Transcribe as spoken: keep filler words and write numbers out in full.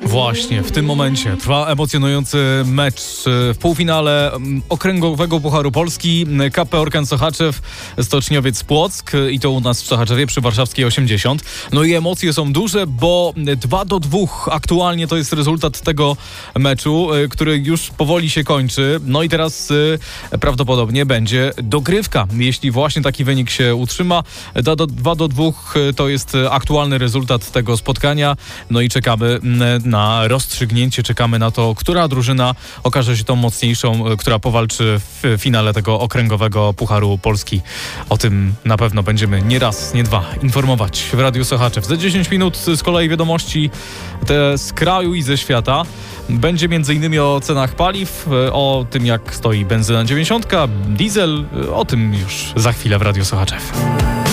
Właśnie, w tym momencie trwa emocjonujący mecz w półfinale Okręgowego Pucharu Polski. K P Orkan Sochaczew, Stoczniowiec Płock i to u nas w Sochaczewie przy Warszawskiej osiemdziesiąt. No i emocje są duże, bo dwa do dwóch aktualnie to jest rezultat tego meczu, który już powoli się kończy. No i teraz prawdopodobnie będzie dogrywka. Jeśli właśnie taki wynik się utrzyma, dwa do dwóch to jest aktualny rezultat tego spotkania. No i czekamy na rozstrzygnięcie, czekamy na to, która drużyna okaże się tą mocniejszą, która powalczy w finale tego Okręgowego Pucharu Polski. O tym na pewno będziemy nie raz, nie dwa informować w Radiu Sochaczew. Za dziesięć minut z kolei wiadomości te z kraju i ze świata. Będzie m.in. o cenach paliw, o tym jak stoi benzyna dziewięćdziesiątka, diesel, o tym już za chwilę w Radiu Sochaczew.